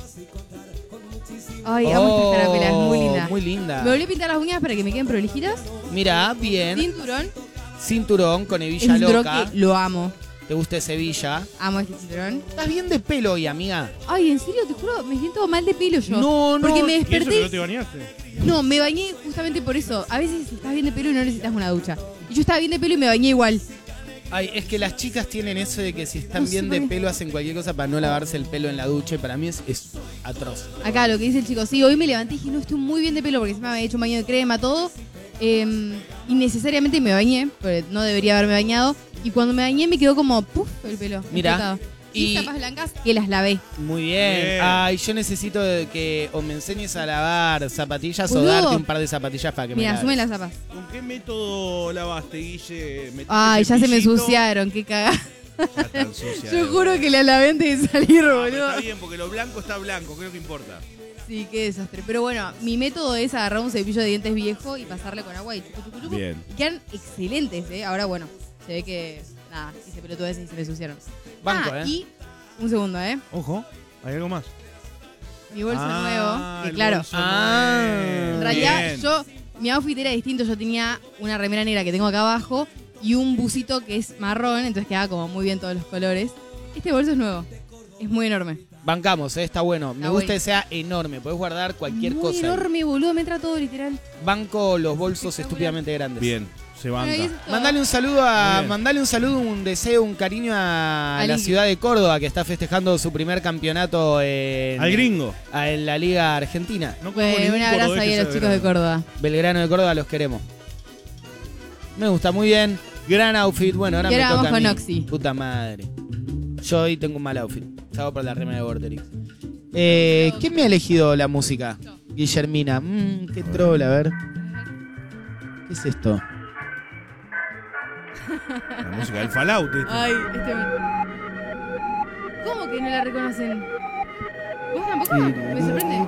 [SPEAKER 4] Ay, amo esta escarapela, es muy linda.
[SPEAKER 1] Oh, Muy linda.
[SPEAKER 4] Me volví a pintar las uñas para que me queden prolijitas.
[SPEAKER 1] Mirá, bien.
[SPEAKER 4] Cinturón.
[SPEAKER 1] Cinturón con
[SPEAKER 4] Es
[SPEAKER 1] hebilla
[SPEAKER 4] un cinturón
[SPEAKER 1] loca.
[SPEAKER 4] que lo amo.
[SPEAKER 1] ¿Te gusta ese hebilla?
[SPEAKER 4] Amo este cinturón.
[SPEAKER 1] ¿Estás bien de pelo hoy, amiga?
[SPEAKER 4] Ay, en serio, te juro, me siento mal de pelo yo.
[SPEAKER 1] No, no.
[SPEAKER 4] Porque me
[SPEAKER 2] ¿Y eso que
[SPEAKER 4] desperté.
[SPEAKER 2] no te bañaste?
[SPEAKER 4] No, me bañé justamente por eso. A veces estás bien de pelo y no necesitas una ducha. Y yo estaba bien de pelo y me bañé igual.
[SPEAKER 1] Ay, es que las chicas tienen eso de que si están
[SPEAKER 4] No sé
[SPEAKER 1] bien de
[SPEAKER 4] por qué.
[SPEAKER 1] pelo hacen cualquier cosa para no lavarse el pelo en la ducha. Y para mí es, es atroz.
[SPEAKER 4] Acá lo que dice el chico, sí, hoy me levanté y dije, no, estoy muy bien de pelo porque encima me había hecho un baño de crema, todo. Eh, innecesariamente me bañé, porque no debería haberme bañado. Y cuando me bañé me quedó como, puff, el pelo.
[SPEAKER 1] Mirá,
[SPEAKER 4] explotado. Y
[SPEAKER 1] y-
[SPEAKER 4] zapas blancas que las lavé.
[SPEAKER 1] Muy bien.
[SPEAKER 2] Bien.
[SPEAKER 1] Ay, yo necesito de que o me enseñes a lavar zapatillas
[SPEAKER 4] Boludo.
[SPEAKER 1] o darte un par de zapatillas para que me
[SPEAKER 4] Mira,
[SPEAKER 1] laves.
[SPEAKER 4] sumen las zapas.
[SPEAKER 2] ¿Con qué método lavaste, Guille? ¿Metiste
[SPEAKER 4] Ay, ya se me
[SPEAKER 2] cepillito?
[SPEAKER 4] ensuciaron, qué cagada.
[SPEAKER 2] Ya están sucias.
[SPEAKER 4] Yo juro que la lavé antes de salir,
[SPEAKER 2] Ah, pero
[SPEAKER 4] boludo.
[SPEAKER 2] está bien, porque lo blanco está blanco, creo que importa.
[SPEAKER 4] Sí, qué desastre. Pero bueno, mi método es agarrar un cepillo de dientes viejo y pasarle con agua y chucu, chucu, chucu.
[SPEAKER 2] Bien.
[SPEAKER 4] Y quedan excelentes, ¿eh? Ahora, bueno, se ve que, nada, hice pelotudeces y se me ensuciaron.
[SPEAKER 1] Banco,
[SPEAKER 4] ah,
[SPEAKER 1] ¿eh?
[SPEAKER 4] y un segundo, ¿eh?
[SPEAKER 2] Ojo, ¿hay algo más?
[SPEAKER 4] Mi bolso
[SPEAKER 2] Ah,
[SPEAKER 4] nuevo, que
[SPEAKER 2] el
[SPEAKER 4] claro,
[SPEAKER 2] bolso
[SPEAKER 1] Ah.
[SPEAKER 2] nuevo.
[SPEAKER 4] en realidad
[SPEAKER 2] Bien.
[SPEAKER 4] yo, mi outfit era distinto. Yo tenía una remera negra que tengo acá abajo y un busito que es marrón, entonces quedaba como muy bien todos los colores. Este bolso es nuevo, es muy enorme.
[SPEAKER 1] Bancamos, ¿eh? Está bueno. Me
[SPEAKER 4] Está
[SPEAKER 1] gusta
[SPEAKER 4] bueno.
[SPEAKER 1] que sea enorme. Podés guardar cualquier
[SPEAKER 4] muy
[SPEAKER 1] cosa. ahí.
[SPEAKER 4] enorme, boludo, me entra todo literal.
[SPEAKER 1] Banco los bolsos estúpidamente grandes.
[SPEAKER 2] Bien, se
[SPEAKER 4] Bueno, y
[SPEAKER 2] banca.
[SPEAKER 4] eso es todo.
[SPEAKER 1] Mandale un saludo a.
[SPEAKER 2] Muy bien.
[SPEAKER 1] Mandale un saludo, un deseo, un cariño a
[SPEAKER 4] Al
[SPEAKER 1] la
[SPEAKER 4] Ingrid.
[SPEAKER 1] ciudad de Córdoba, que está festejando su primer campeonato en,
[SPEAKER 2] Al gringo.
[SPEAKER 1] a- en la Liga Argentina.
[SPEAKER 2] No conozco
[SPEAKER 4] Bueno,
[SPEAKER 2] ningún
[SPEAKER 4] un abrazo
[SPEAKER 2] cordobés
[SPEAKER 4] ahí
[SPEAKER 2] que
[SPEAKER 4] a los
[SPEAKER 2] sea
[SPEAKER 4] chicos de
[SPEAKER 2] grande.
[SPEAKER 4] Córdoba.
[SPEAKER 1] Belgrano de Córdoba, los queremos. Me gusta, muy bien. Gran outfit. Bueno, ahora
[SPEAKER 4] Y
[SPEAKER 1] me
[SPEAKER 4] ahora
[SPEAKER 1] toca
[SPEAKER 4] vamos
[SPEAKER 1] a
[SPEAKER 4] con
[SPEAKER 1] mí.
[SPEAKER 4] Oxy.
[SPEAKER 1] Puta madre. Yo hoy tengo un mal outfit. Salgo por la remera de Vorterix. Eh, ¿Quién me ha elegido la música? Guillermina. Mmm, qué troll, a ver. ¿Qué es esto?
[SPEAKER 2] La música del Fallout. este.
[SPEAKER 4] Ay, este me... ¿Cómo que no la reconocen? ¿Vos tampoco? Me sorprende.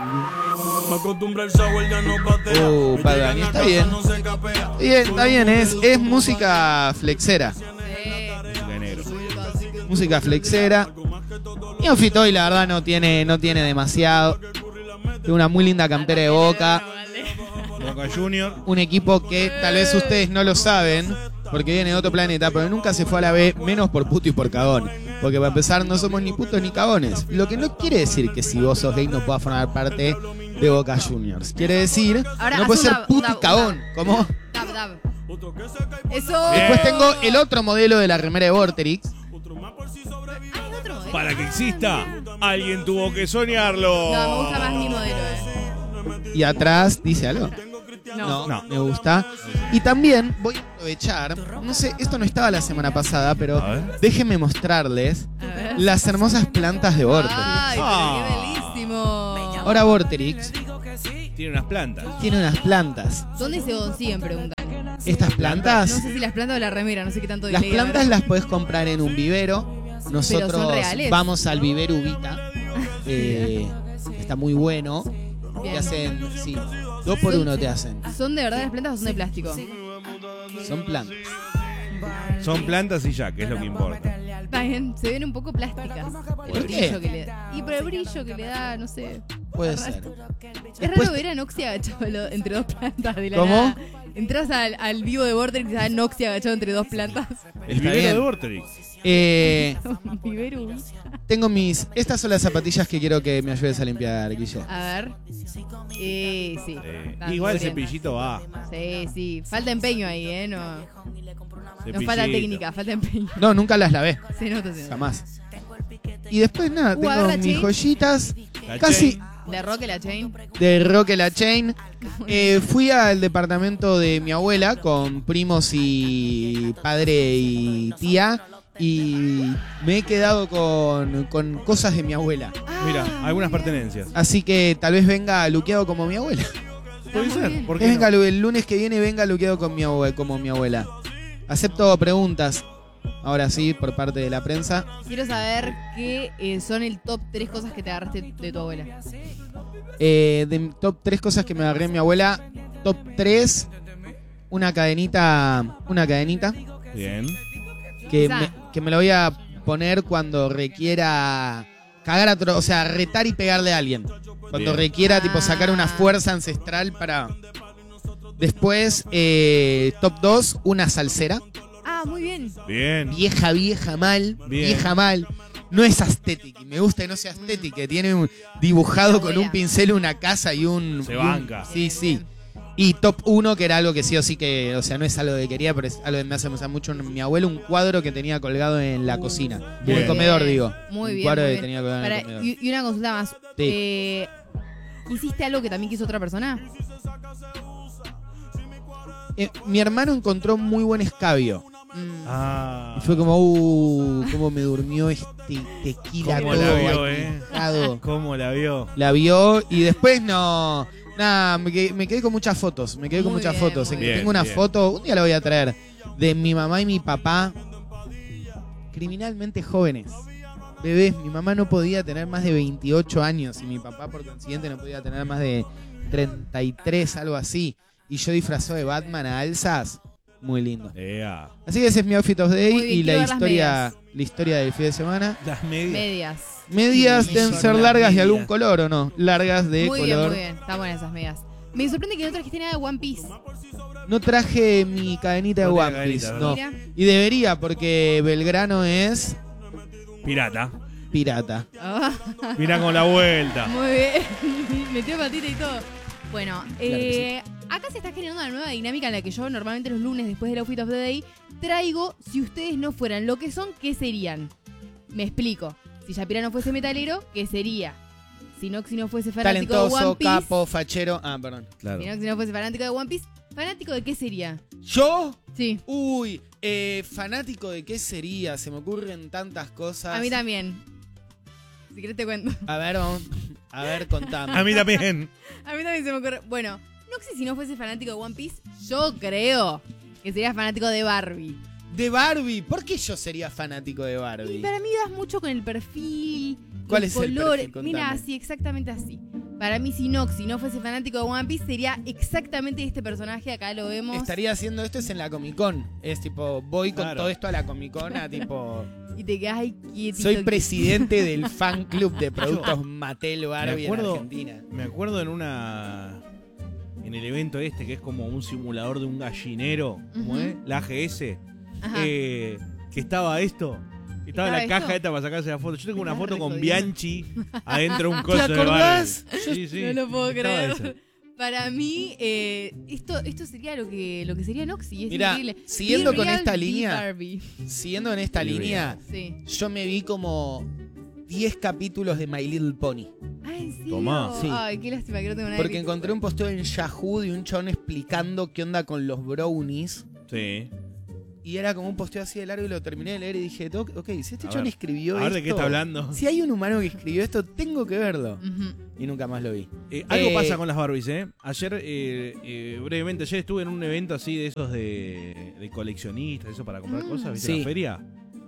[SPEAKER 1] Oh, Bad Bunny, está bien. Bien, está bien, es, es música flexera.
[SPEAKER 2] Música de negro.
[SPEAKER 1] Música flexera. Mi outfit hoy, la verdad, no tiene, no tiene demasiado. Tengo una muy linda campera de Boca.
[SPEAKER 2] Boca Junior.
[SPEAKER 1] Un equipo que tal vez ustedes no lo saben, porque viene de otro planeta, pero nunca se fue a la B, menos por puto y por cagón. Porque para empezar, no somos ni putos ni cagones. Lo que no quiere decir que si vos sos gay no puedas formar parte de Boca Juniors. Quiere decir,
[SPEAKER 4] Ahora,
[SPEAKER 1] no
[SPEAKER 4] haz
[SPEAKER 1] puedes
[SPEAKER 4] un
[SPEAKER 1] ser
[SPEAKER 4] dab,
[SPEAKER 1] puto
[SPEAKER 4] un
[SPEAKER 1] y
[SPEAKER 4] dab,
[SPEAKER 1] cagón.
[SPEAKER 4] un
[SPEAKER 1] ¿Cómo?
[SPEAKER 4] Dab, dab. Eso.
[SPEAKER 2] Bien.
[SPEAKER 1] Después tengo el otro modelo de la remera de Vorterix.
[SPEAKER 4] Hay otro modelo.
[SPEAKER 2] Para que exista, alguien tuvo que soñarlo.
[SPEAKER 4] No, me gusta más mi modelo, eh.
[SPEAKER 1] Y atrás dice algo.
[SPEAKER 4] No.
[SPEAKER 1] No, me gusta. Y también voy a aprovechar, no sé, esto no estaba la semana pasada, pero
[SPEAKER 2] A ver.
[SPEAKER 1] déjenme mostrarles
[SPEAKER 4] A ver.
[SPEAKER 1] las hermosas plantas de Vorterix.
[SPEAKER 4] Ay,
[SPEAKER 2] Ah.
[SPEAKER 4] pero qué bellísimo.
[SPEAKER 1] Ahora Vorterix
[SPEAKER 2] Tiene unas plantas.
[SPEAKER 1] tiene unas plantas.
[SPEAKER 4] ¿Dónde se consiguen? Preguntan.
[SPEAKER 1] Estas
[SPEAKER 4] No
[SPEAKER 1] plantas,
[SPEAKER 4] sé si las plantas o la remera, no sé qué tanto
[SPEAKER 1] las
[SPEAKER 4] leí
[SPEAKER 1] plantas
[SPEAKER 4] ahora.
[SPEAKER 1] las puedes comprar en un vivero. Nosotros
[SPEAKER 4] son reales.
[SPEAKER 1] vamos al vivero Ubita. Eh, está muy bueno.
[SPEAKER 4] Bien.
[SPEAKER 1] Te hacen, sí, dos por uno te hacen.
[SPEAKER 4] ¿Son de verdad las plantas o son de plástico?
[SPEAKER 1] Son plantas.
[SPEAKER 2] Son plantas y ya, que es lo que importa.
[SPEAKER 4] Está bien, se ven un poco plásticas.
[SPEAKER 1] ¿Por
[SPEAKER 4] El
[SPEAKER 1] qué?
[SPEAKER 4] brillo que le da. Y por el brillo que le da, no sé.
[SPEAKER 1] Puede ser.
[SPEAKER 4] Es
[SPEAKER 1] Después-
[SPEAKER 4] raro ver a Noxy agachado lo- entre dos plantas de la
[SPEAKER 1] ¿Cómo?
[SPEAKER 4] nada. Entras al, al vivo de Vortex y está Noxy agachado entre dos plantas.
[SPEAKER 2] El
[SPEAKER 1] Está
[SPEAKER 2] vivero
[SPEAKER 1] bien.
[SPEAKER 2] de Vorterix.
[SPEAKER 1] Eh,
[SPEAKER 4] Viveru.
[SPEAKER 1] tengo mis. Estas son las zapatillas que quiero que me ayudes a limpiar, Guille.
[SPEAKER 4] A ver. Eh, sí.
[SPEAKER 2] Eh,
[SPEAKER 4] Están
[SPEAKER 2] igual el
[SPEAKER 4] cubriendo.
[SPEAKER 2] cepillito va.
[SPEAKER 4] Sí, sí. Falta empeño ahí, ¿eh? No, no
[SPEAKER 2] Cepillito.
[SPEAKER 4] falta técnica, falta empeño.
[SPEAKER 1] No, nunca las lavé.
[SPEAKER 4] Se nota, se nota.
[SPEAKER 1] Jamás. Y después nada,
[SPEAKER 4] Uh,
[SPEAKER 1] tengo
[SPEAKER 4] agarra
[SPEAKER 1] mis
[SPEAKER 4] chain.
[SPEAKER 1] joyitas.
[SPEAKER 2] La
[SPEAKER 1] Casi
[SPEAKER 2] chain.
[SPEAKER 4] De Roque la chain.
[SPEAKER 1] de Roque la Chain. Eh, fui al departamento de mi abuela con primos y padre y tía. Y me he quedado con, con cosas de mi abuela.
[SPEAKER 2] Mira, algunas pertenencias.
[SPEAKER 1] Así que tal vez venga luqueado como mi abuela.
[SPEAKER 2] Puede
[SPEAKER 4] muy
[SPEAKER 2] ser,
[SPEAKER 4] bien.
[SPEAKER 2] ¿por
[SPEAKER 1] Que
[SPEAKER 2] qué
[SPEAKER 1] venga
[SPEAKER 2] no?
[SPEAKER 1] lu- el lunes que viene venga luqueado con mi abue- como mi abuela. Acepto preguntas. ahora sí, por parte de la prensa.
[SPEAKER 4] Quiero saber qué eh, son el top tres cosas que te agarraste de tu abuela.
[SPEAKER 1] Eh, de top tres cosas que me agarré de mi abuela. Top tres, una cadenita, una cadenita
[SPEAKER 2] Bien.
[SPEAKER 1] que
[SPEAKER 4] Esa.
[SPEAKER 1] me, que me la voy a poner cuando requiera cagar a otro, o sea, retar y pegarle a alguien. Cuando
[SPEAKER 2] Bien.
[SPEAKER 1] requiera, tipo, sacar una
[SPEAKER 4] Ah.
[SPEAKER 1] fuerza ancestral para... Después, eh, top dos, una salsera.
[SPEAKER 4] Ah, muy bien.
[SPEAKER 2] Bien.
[SPEAKER 1] Vieja, vieja, mal.
[SPEAKER 2] Bien.
[SPEAKER 1] Vieja, mal. No es aesthetic. Y me gusta que no sea aesthetic. Que tiene un, dibujado
[SPEAKER 4] La
[SPEAKER 1] con
[SPEAKER 4] abuela.
[SPEAKER 1] un pincel una casa y un...
[SPEAKER 2] Se
[SPEAKER 1] y un-
[SPEAKER 2] banca.
[SPEAKER 1] sí, sí. Y top uno, que era algo que sí o sí que... O sea, no es algo que quería, pero es algo que me hace pensar mucho en mi abuelo. Un cuadro que tenía colgado en la cocina. En
[SPEAKER 2] Bien.
[SPEAKER 1] el comedor, digo.
[SPEAKER 4] Muy
[SPEAKER 1] un
[SPEAKER 4] bien,
[SPEAKER 1] cuadro
[SPEAKER 4] muy
[SPEAKER 1] que
[SPEAKER 4] bien.
[SPEAKER 1] tenía colgado en el
[SPEAKER 4] Para-
[SPEAKER 1] comedor.
[SPEAKER 4] y, y una consulta más.
[SPEAKER 1] Sí.
[SPEAKER 4] Eh, ¿Hiciste algo que también quiso otra persona?
[SPEAKER 1] Eh, mi hermano encontró muy buen escabio.
[SPEAKER 4] Mm.
[SPEAKER 2] Ah.
[SPEAKER 1] Y fue como, uh, cómo me durmió este tequila
[SPEAKER 2] Cómo
[SPEAKER 1] todo
[SPEAKER 2] la vio, eh.
[SPEAKER 1] aquejado.
[SPEAKER 2] ¿Cómo la vio?
[SPEAKER 1] La vio y después no... Nada, me quedé, me quedé con muchas fotos. Me quedé con
[SPEAKER 4] Muy
[SPEAKER 1] muchas
[SPEAKER 4] bien,
[SPEAKER 1] fotos.
[SPEAKER 4] muy
[SPEAKER 1] En que
[SPEAKER 2] bien.
[SPEAKER 1] tengo una
[SPEAKER 2] Bien,
[SPEAKER 1] foto, un día la voy a traer, de mi mamá y mi papá, criminalmente jóvenes. Bebés, mi mamá no podía tener más de veintiocho años y mi papá, por consiguiente, no podía tener más de treinta y tres, algo así. Y yo disfrazó de Batman a alzas. Muy lindo.
[SPEAKER 2] Ea.
[SPEAKER 1] Así que ese es mi outfit of the day
[SPEAKER 4] Muy bien,
[SPEAKER 1] y la
[SPEAKER 4] quiero ver las
[SPEAKER 1] historia, la historia del fin de semana.
[SPEAKER 2] Las medias.
[SPEAKER 4] Medias.
[SPEAKER 1] Medias
[SPEAKER 2] Sí,
[SPEAKER 1] deben
[SPEAKER 2] son
[SPEAKER 1] ser
[SPEAKER 2] las
[SPEAKER 1] largas de algún
[SPEAKER 2] medias.
[SPEAKER 1] color o no. Largas de
[SPEAKER 4] Muy bien,
[SPEAKER 1] color.
[SPEAKER 4] muy bien. Están buenas esas medias. Me sorprende que no trajiste nada de One Piece.
[SPEAKER 1] No traje mi cadenita de
[SPEAKER 2] No
[SPEAKER 1] One
[SPEAKER 2] tiene
[SPEAKER 1] Piece,
[SPEAKER 2] cadenita,
[SPEAKER 1] no.
[SPEAKER 4] Mira.
[SPEAKER 1] Y debería, porque Belgrano es
[SPEAKER 2] Pirata.
[SPEAKER 1] pirata.
[SPEAKER 4] Ah,
[SPEAKER 2] Mira con la vuelta.
[SPEAKER 4] muy bien. Metió patita y todo. Bueno, eh, acá se está generando una nueva dinámica en la que yo normalmente los lunes después del Outfit of the Day traigo si ustedes no fueran lo que son, ¿qué serían? Me explico. Si Shapira no fuese metalero, ¿qué sería? Si Noxy no fuese fanático de One
[SPEAKER 1] Talentoso,
[SPEAKER 4] Piece.
[SPEAKER 1] capo, fachero. Ah, perdón.
[SPEAKER 2] Claro.
[SPEAKER 4] Si Noxy no fuese fanático de One Piece, ¿fanático de qué sería?
[SPEAKER 1] ¿Yo?
[SPEAKER 4] Sí,
[SPEAKER 1] Uy, eh, fanático de qué sería. Se me ocurren tantas cosas.
[SPEAKER 4] a mí también. Si querés te cuento.
[SPEAKER 1] A ver, vamos. A ver, contame.
[SPEAKER 2] A mí también.
[SPEAKER 4] A mí también se me ocurre. Bueno, Noxy si no fuese fanático de One Piece, yo creo que sería fanático de Barbie.
[SPEAKER 1] De Barbie. ¿Por qué yo sería fanático de
[SPEAKER 4] Y
[SPEAKER 1] Barbie?
[SPEAKER 4] para mí vas mucho con el perfil,
[SPEAKER 1] ¿Cuál
[SPEAKER 4] los
[SPEAKER 1] es el
[SPEAKER 4] colores.
[SPEAKER 1] perfil?
[SPEAKER 4] Mira,
[SPEAKER 1] Contame.
[SPEAKER 4] así, exactamente así. Para mí, si Noxy no fuese fanático de One Piece, sería exactamente este personaje. Acá lo vemos.
[SPEAKER 1] Estaría haciendo esto es en la Comic Con. Es tipo, voy con
[SPEAKER 2] Claro.
[SPEAKER 1] todo esto a la Comic Con a tipo...
[SPEAKER 4] Y te quedas ahí quietito.
[SPEAKER 1] Soy presidente del fan club de productos Mattel Barbie en
[SPEAKER 2] acuerdo-
[SPEAKER 1] Argentina.
[SPEAKER 2] Me acuerdo en una. En el evento este, que es como un simulador de un gallinero. ¿Cómo
[SPEAKER 4] Ujú.
[SPEAKER 2] es? La A G S.
[SPEAKER 4] Ajá.
[SPEAKER 2] eh, que estaba esto. que Estaba
[SPEAKER 4] ¿Estaba
[SPEAKER 2] la caja
[SPEAKER 4] esto?
[SPEAKER 2] esta para sacarse la foto. Yo tengo una
[SPEAKER 4] Estás
[SPEAKER 2] foto con
[SPEAKER 4] re
[SPEAKER 2] Bianchi adentro de un coso
[SPEAKER 1] ¿Te
[SPEAKER 2] de
[SPEAKER 1] acordás?
[SPEAKER 2] Barbie. Sí, sí.
[SPEAKER 4] No lo puedo
[SPEAKER 2] Estaba
[SPEAKER 4] creer.
[SPEAKER 2] esa.
[SPEAKER 4] Para mí, eh, esto, esto sería lo que, lo que sería Noxy. Es
[SPEAKER 1] Mirá,
[SPEAKER 4] increíble.
[SPEAKER 1] siguiendo
[SPEAKER 4] Be
[SPEAKER 1] con
[SPEAKER 4] real,
[SPEAKER 1] esta
[SPEAKER 4] be
[SPEAKER 1] línea-
[SPEAKER 4] Barbie.
[SPEAKER 1] Siguiendo en esta
[SPEAKER 2] Muy
[SPEAKER 1] línea,
[SPEAKER 4] Sí.
[SPEAKER 1] yo me vi como diez capítulos de My Little Pony.
[SPEAKER 4] Ah, ¿en serio?
[SPEAKER 2] Tomá.
[SPEAKER 1] Sí.
[SPEAKER 4] Ay, qué lástima que no tengo nada
[SPEAKER 1] Porque encontré un posteo en Yahoo de un chabón explicando qué onda con los brownies.
[SPEAKER 2] Sí.
[SPEAKER 1] Y era como un posteo así de largo y lo terminé de leer y dije, "Tengo que- ok, si este
[SPEAKER 2] A
[SPEAKER 1] chabón
[SPEAKER 2] ver,
[SPEAKER 1] escribió
[SPEAKER 2] A ver
[SPEAKER 1] esto...
[SPEAKER 2] de qué está hablando.
[SPEAKER 1] Si hay un humano que escribió esto, tengo que verlo.
[SPEAKER 4] Ujú.
[SPEAKER 1] Y nunca más lo vi.
[SPEAKER 2] Eh, algo
[SPEAKER 1] Eh,
[SPEAKER 2] pasa con las Barbies, ¿eh? Ayer, eh, eh, brevemente, ayer estuve en un evento así de esos de, de coleccionistas, eso para comprar
[SPEAKER 4] Mm.
[SPEAKER 2] cosas, ¿viste?
[SPEAKER 1] Sí.
[SPEAKER 2] La feria.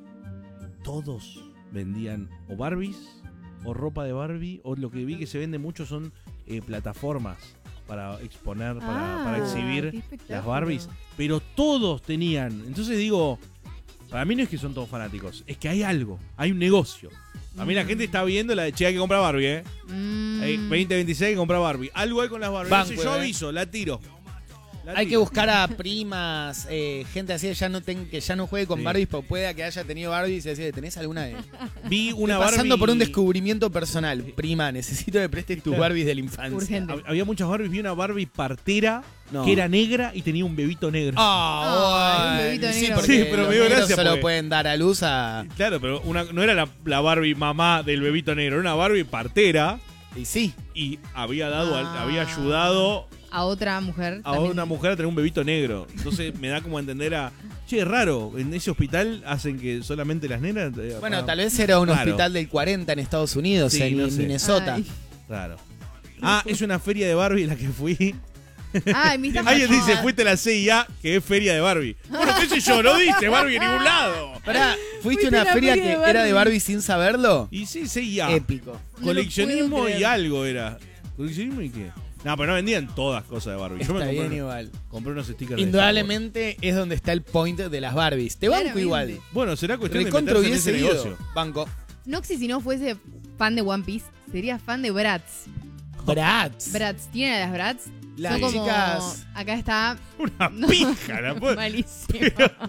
[SPEAKER 2] Todos vendían o Barbies, o ropa de Barbie, o lo que vi que se vende mucho son eh, plataformas para exponer, para,
[SPEAKER 4] Ah,
[SPEAKER 2] para
[SPEAKER 4] qué
[SPEAKER 2] exhibir
[SPEAKER 4] espectáculo.
[SPEAKER 2] las Barbies. Pero todos tenían. Entonces digo, para mí no es que son todos fanáticos, es que hay algo, hay un negocio. A mí la
[SPEAKER 4] Mm.
[SPEAKER 2] gente está viendo la de che, hay que comprar Barbie, ¿eh?
[SPEAKER 4] Mm.
[SPEAKER 2] Hay veinte veintiséis hay que comprar Barbie. Algo hay con las Barbie.
[SPEAKER 1] Banco,
[SPEAKER 2] Entonces yo
[SPEAKER 1] eh.
[SPEAKER 2] aviso, la tiro. La
[SPEAKER 1] Hay que
[SPEAKER 2] tiro.
[SPEAKER 1] buscar a primas, eh, gente así que ya no, ten- que ya no juegue con
[SPEAKER 2] Sí.
[SPEAKER 1] Barbies, pero pueda que haya tenido Barbies y decir, ¿tenés alguna de...?
[SPEAKER 2] Vi una
[SPEAKER 1] Estoy pasando
[SPEAKER 2] Barbie.
[SPEAKER 1] por un descubrimiento personal. Prima, necesito que prestes tus
[SPEAKER 2] Claro.
[SPEAKER 1] Barbies de la infancia.
[SPEAKER 4] Urgente.
[SPEAKER 2] Hab- Había muchas Barbies. Vi una Barbie partera
[SPEAKER 1] No.
[SPEAKER 2] que era negra y tenía un bebito negro.
[SPEAKER 1] Ah,
[SPEAKER 4] Ay, un
[SPEAKER 1] bueno,
[SPEAKER 4] bebito
[SPEAKER 1] sí,
[SPEAKER 4] negro.
[SPEAKER 1] porque
[SPEAKER 2] Sí, pero
[SPEAKER 1] los
[SPEAKER 2] me dio
[SPEAKER 1] negros
[SPEAKER 2] gracia
[SPEAKER 1] solo
[SPEAKER 2] porque-
[SPEAKER 1] pueden dar a luz a...
[SPEAKER 2] Claro, pero una, no era la, la Barbie mamá del bebito negro, era una Barbie partera
[SPEAKER 1] Y sí,
[SPEAKER 2] y había dado, al-
[SPEAKER 4] Ah.
[SPEAKER 2] había ayudado
[SPEAKER 4] A otra mujer.
[SPEAKER 2] a
[SPEAKER 4] también.
[SPEAKER 2] una mujer a tener un bebito negro. Entonces me da como a entender a, che, raro, en ese hospital hacen que solamente las nenas. eh,
[SPEAKER 1] bueno,
[SPEAKER 2] ah,
[SPEAKER 1] tal vez era un
[SPEAKER 2] Claro.
[SPEAKER 1] hospital del cuarenta en Estados Unidos,
[SPEAKER 2] Sí,
[SPEAKER 1] en
[SPEAKER 2] no sé.
[SPEAKER 1] Minnesota.
[SPEAKER 4] Ay.
[SPEAKER 2] Raro. Ah, es una feria de Barbie la que fui.
[SPEAKER 4] Ay, me está
[SPEAKER 2] Alguien dice,
[SPEAKER 4] Ah.
[SPEAKER 2] fuiste a la C I A, que es feria de Barbie. Bueno, ¿Qué sé yo? No dice Barbie en ningún lado.
[SPEAKER 1] Pará, ¿fuiste a
[SPEAKER 3] Fuiste
[SPEAKER 1] una
[SPEAKER 3] a la
[SPEAKER 1] feria
[SPEAKER 3] feria
[SPEAKER 1] que
[SPEAKER 3] de
[SPEAKER 1] era de
[SPEAKER 3] Barbie.
[SPEAKER 1] Barbie sin saberlo?
[SPEAKER 2] Y sí, seguía.
[SPEAKER 1] Épico.
[SPEAKER 3] No lo
[SPEAKER 2] Coleccionismo
[SPEAKER 3] puedo
[SPEAKER 2] y
[SPEAKER 3] creer.
[SPEAKER 2] algo era. ¿Coleccionismo y qué? No, pero no vendían todas cosas de Barbie. Yo me
[SPEAKER 1] Está
[SPEAKER 2] compré,
[SPEAKER 1] bien
[SPEAKER 2] unos-
[SPEAKER 1] igual.
[SPEAKER 2] compré unos stickers de
[SPEAKER 1] Indudablemente es donde está el point de las Barbies. Te banco
[SPEAKER 4] Claramente.
[SPEAKER 1] igual.
[SPEAKER 2] Star Wars. Bueno, será cuestión de
[SPEAKER 1] Recontra
[SPEAKER 2] meterse en ese
[SPEAKER 1] hubiese ido.
[SPEAKER 2] negocio.
[SPEAKER 1] Banco.
[SPEAKER 4] Noxy, si no fuese fan de One Piece, sería fan de Bratz.
[SPEAKER 1] Bratz.
[SPEAKER 4] Bratz, ¿tienen a las Bratz?
[SPEAKER 1] Las
[SPEAKER 4] Son como,
[SPEAKER 1] chicas.
[SPEAKER 4] acá está.
[SPEAKER 2] Una
[SPEAKER 4] No.
[SPEAKER 2] pija, la puedo-
[SPEAKER 4] Malísimo.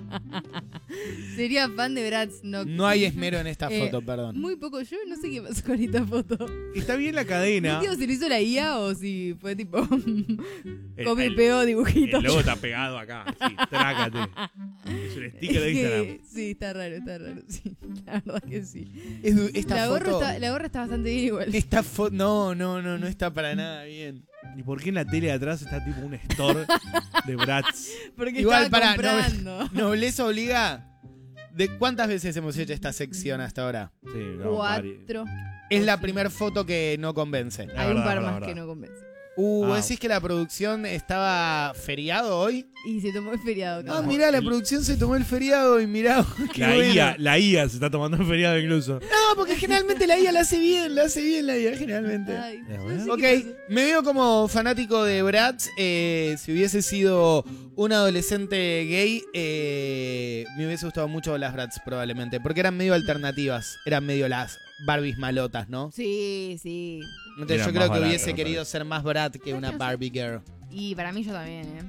[SPEAKER 4] Sería fan de Bratz Noxy.
[SPEAKER 1] No hay esmero en esta
[SPEAKER 4] Eh,
[SPEAKER 1] foto, perdón.
[SPEAKER 4] Muy poco. Yo no sé qué pasó con esta foto.
[SPEAKER 2] Está bien la
[SPEAKER 4] No
[SPEAKER 2] cadena.
[SPEAKER 4] entiendo si lo hizo la I A o si fue tipo.
[SPEAKER 2] El-
[SPEAKER 4] Copia y
[SPEAKER 2] el-
[SPEAKER 4] pegó dibujitos.
[SPEAKER 2] El logo está pegado acá. Sí, trácate. Es un sticker de
[SPEAKER 4] Es
[SPEAKER 2] Instagram.
[SPEAKER 4] que, sí, está raro, está raro. Sí, la verdad que sí.
[SPEAKER 1] Es du- esta
[SPEAKER 4] La gorra,
[SPEAKER 1] foto.
[SPEAKER 4] está, la gorra está bastante bien igual.
[SPEAKER 1] Esta foto. No, no, no, no está para nada bien.
[SPEAKER 2] ¿Y por qué en la tele de atrás está tipo un store de Bratz?
[SPEAKER 4] Porque
[SPEAKER 1] Igual,
[SPEAKER 4] estaba
[SPEAKER 1] pará,
[SPEAKER 4] comprando.
[SPEAKER 1] Nobleza obliga. ¿De cuántas veces hemos hecho esta sección hasta ahora?
[SPEAKER 2] Sí, no, varios.
[SPEAKER 4] Cuatro.
[SPEAKER 1] Es la primera foto que no convence.
[SPEAKER 2] La
[SPEAKER 4] Hay un
[SPEAKER 2] verdad,
[SPEAKER 4] par
[SPEAKER 2] la
[SPEAKER 4] más
[SPEAKER 2] verdad.
[SPEAKER 4] que no convence.
[SPEAKER 1] Uh,
[SPEAKER 2] Ah.
[SPEAKER 1] ¿decís que la producción estaba feriado hoy?
[SPEAKER 4] Y se tomó el feriado.
[SPEAKER 1] Ah,
[SPEAKER 4] capaz.
[SPEAKER 1] mirá, la producción se tomó el feriado y mirá. Qué
[SPEAKER 2] La
[SPEAKER 1] bueno.
[SPEAKER 2] I A, la I A se está tomando un feriado incluso.
[SPEAKER 1] No, porque generalmente la I A la hace bien, la hace bien la I A, generalmente.
[SPEAKER 4] Ay,
[SPEAKER 2] ¿De
[SPEAKER 4] no
[SPEAKER 2] verdad?
[SPEAKER 4] sé
[SPEAKER 1] Ok,
[SPEAKER 4] qué pasó.
[SPEAKER 1] me veo como fanático de Bratz. Eh, si hubiese sido un adolescente gay, eh, me hubiese gustado mucho las Bratz probablemente. Porque eran medio alternativas. Eran medio las Barbies malotas, ¿no?
[SPEAKER 4] Sí, sí.
[SPEAKER 1] Entonces
[SPEAKER 2] Eran
[SPEAKER 1] yo
[SPEAKER 2] más
[SPEAKER 1] creo que
[SPEAKER 2] baratas,
[SPEAKER 1] hubiese
[SPEAKER 2] me
[SPEAKER 1] querido
[SPEAKER 2] parece.
[SPEAKER 1] ser más Bratz que una Barbie girl.
[SPEAKER 4] Y para mí yo también, ¿eh?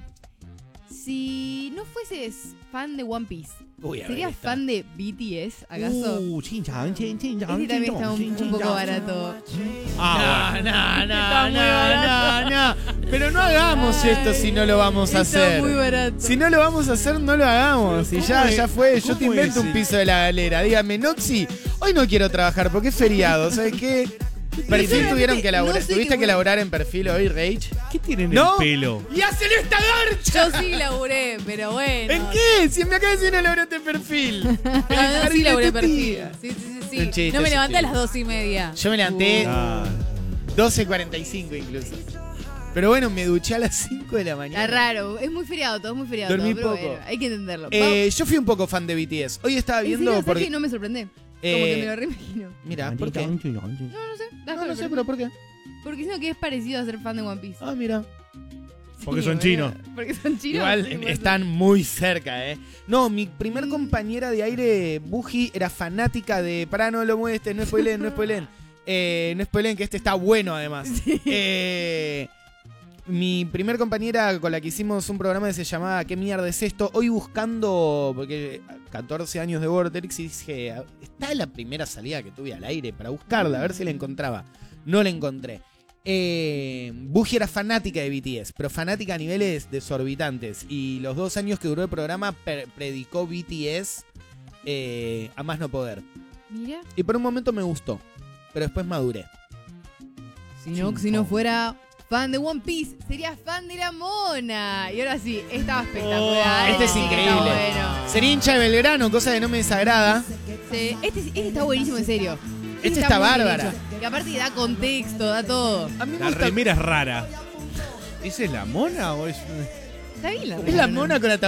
[SPEAKER 4] Si no fueses fan de One Piece,
[SPEAKER 1] Uy, a ver
[SPEAKER 4] ¿serías
[SPEAKER 1] esta.
[SPEAKER 4] fan de B T S, acaso?
[SPEAKER 2] Uh, chin, chan, chin, chin, chan,
[SPEAKER 4] Este también
[SPEAKER 2] chin,
[SPEAKER 4] está un,
[SPEAKER 2] chin,
[SPEAKER 4] un
[SPEAKER 2] chin,
[SPEAKER 4] poco
[SPEAKER 2] chan.
[SPEAKER 4] barato.
[SPEAKER 2] Ah,
[SPEAKER 1] No, no, no,
[SPEAKER 4] Está muy
[SPEAKER 1] no,
[SPEAKER 4] barato.
[SPEAKER 1] no, no. Pero no hagamos esto si no lo vamos a
[SPEAKER 4] Está
[SPEAKER 1] hacer.
[SPEAKER 4] muy barato.
[SPEAKER 1] Si no lo vamos a hacer, no lo hagamos. Y
[SPEAKER 2] ¿Cómo
[SPEAKER 1] ya,
[SPEAKER 2] es?
[SPEAKER 1] ya fue. Yo
[SPEAKER 2] ¿Cómo
[SPEAKER 1] te invento
[SPEAKER 2] es?
[SPEAKER 1] un piso de la galera. Dígame, Noxy, hoy no quiero trabajar porque es feriado. ¿Sabes qué? Perfil
[SPEAKER 4] realmente
[SPEAKER 1] tuvieron que
[SPEAKER 4] no
[SPEAKER 1] elaborar.
[SPEAKER 4] sé
[SPEAKER 1] ¿Tuviste
[SPEAKER 4] qué
[SPEAKER 1] que
[SPEAKER 4] voy-
[SPEAKER 1] elaborar en perfil hoy, Rage?
[SPEAKER 2] ¿Qué tienen en
[SPEAKER 1] ¿No?
[SPEAKER 2] el pelo?
[SPEAKER 1] ¡Y hacele esta garcha!
[SPEAKER 3] Yo sí laburé, pero bueno.
[SPEAKER 1] ¿En qué? Si me acabas de decir no elaboraste perfil.
[SPEAKER 3] Ah, no, sí laburé
[SPEAKER 1] tu
[SPEAKER 3] perfil.
[SPEAKER 1] tía.
[SPEAKER 3] Sí, sí, sí. sí.
[SPEAKER 1] Un chiste,
[SPEAKER 3] no me
[SPEAKER 1] es un
[SPEAKER 3] levanté a
[SPEAKER 1] chiste.
[SPEAKER 3] las dos y media.
[SPEAKER 1] Yo me levanté
[SPEAKER 2] Ah,
[SPEAKER 1] doce cuarenta y cinco incluso. Pero bueno, me duché a las cinco de la mañana.
[SPEAKER 4] Está raro, es muy feriado, todo es muy feriado.
[SPEAKER 1] Dormí
[SPEAKER 4] todo, pero
[SPEAKER 1] poco.
[SPEAKER 4] bueno, hay que entenderlo.
[SPEAKER 1] Eh, yo fui un poco fan de B T S. Hoy estaba
[SPEAKER 4] ¿En serio?
[SPEAKER 1] viendo
[SPEAKER 4] ¿Sabes
[SPEAKER 1] porque...
[SPEAKER 4] que no me sorprende? Como
[SPEAKER 1] eh,
[SPEAKER 4] que me lo reimagino.
[SPEAKER 1] Mira, ¿por qué?
[SPEAKER 4] No, no sé. das
[SPEAKER 1] No, no
[SPEAKER 4] por-
[SPEAKER 1] sé, pero ¿por qué?
[SPEAKER 4] Porque siento que es parecido a ser fan de One Piece.
[SPEAKER 1] Ah, mira.
[SPEAKER 2] Porque
[SPEAKER 4] Sí,
[SPEAKER 2] son
[SPEAKER 4] boludo.
[SPEAKER 2] chinos.
[SPEAKER 4] Porque son chinos.
[SPEAKER 1] Igual
[SPEAKER 4] sí,
[SPEAKER 1] eh,
[SPEAKER 4] bueno.
[SPEAKER 1] están muy cerca, ¿eh? No, mi primer
[SPEAKER 4] Mm.
[SPEAKER 1] compañera de aire, Buji, era fanática de... Pará, no lo muestres, no spoilen, no spoilen. Eh, no spoilen, que este está bueno además. Eh, mi primer compañera con la que hicimos un programa que se llamaba ¿Qué mierda es esto? Hoy buscando, porque catorce años de Vortex, y dije, está la primera salida que tuve al aire para buscarla, a ver si la encontraba. No la encontré. Eh, Buji era fanática de B T S, pero fanática a niveles desorbitantes. Y los dos años que duró el programa per- predicó B T S eh, a más no poder.
[SPEAKER 4] Mira,
[SPEAKER 1] Y por un momento me gustó, pero después maduré.
[SPEAKER 4] si no, si no fuera fan de One Piece, sería fan de la mona. Y ahora sí, estaba espectacular.
[SPEAKER 1] este es
[SPEAKER 4] sí que está
[SPEAKER 1] increíble.
[SPEAKER 4] bueno.
[SPEAKER 1] Sería hincha de Belgrano, cosa que no me desagrada.
[SPEAKER 4] Sí, este, este está buenísimo, en serio.
[SPEAKER 1] Este está
[SPEAKER 4] muy bien
[SPEAKER 1] bárbara.
[SPEAKER 4] hecho. Y aparte da contexto, da todo.
[SPEAKER 1] A mí me
[SPEAKER 2] La
[SPEAKER 1] gusta.
[SPEAKER 2] remera es rara. ¿Esa es la mona o es.?
[SPEAKER 4] Está bien la
[SPEAKER 1] Es la mona con la